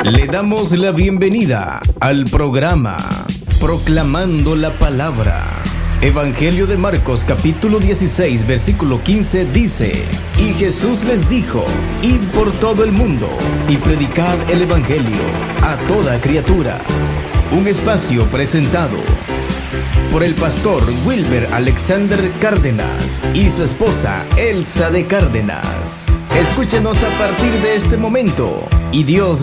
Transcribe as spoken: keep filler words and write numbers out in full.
Le damos la bienvenida al programa Proclamando la Palabra. Evangelio de Marcos capítulo dieciséis versículo quince dice: Y Jesús les dijo: Id por todo el mundo y predicad el Evangelio a toda criatura. Un espacio presentado por el pastor Wilber Alexander Cárdenas y su esposa Elsa de Cárdenas. Escúchenos a partir de este momento y Dios